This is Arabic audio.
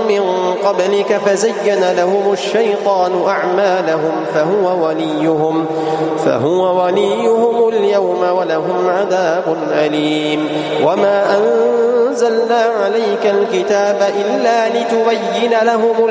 من قبلك فزين لهم الشيطان أعمالهم فهو وليهم اليوم ولهم عذاب أليم. وما أنزلنا عليك الكتاب إلا لتبين لهم